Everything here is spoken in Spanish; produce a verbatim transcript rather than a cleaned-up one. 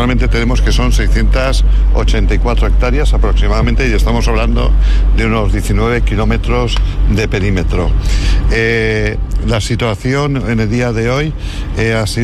actualmente tenemos que son seiscientas ochenta y cuatro hectáreas aproximadamente, y estamos hablando de unos diecinueve kilómetros de perímetro. Eh, la situación en el día de hoy eh, ha sido